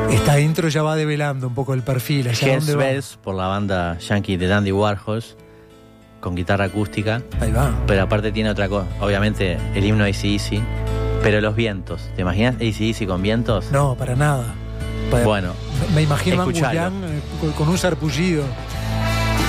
Esta intro ya va develando un poco el perfil. Hells Bells por la banda yankee de Dandy Warhols, con guitarra acústica. Ahí va. Pero aparte tiene otra cosa, obviamente el himno AC/DC, pero los vientos. ¿Te imaginas AC/DC con vientos? No, para nada. Bueno, me imagino a escuchalo. Angus Young con un sarpullido.